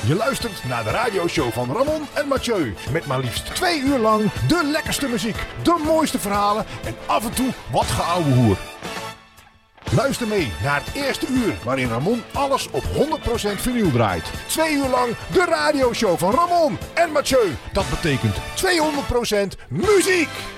Je luistert naar de radioshow van Ramon en Mathieu. Met maar liefst 2 uur lang de lekkerste muziek, de mooiste verhalen en af en toe wat geouwehoer. Luister mee naar het eerste uur waarin Ramon alles op 100% vinyl draait. 2 uur lang de radioshow van Ramon en Mathieu. Dat betekent 200% muziek!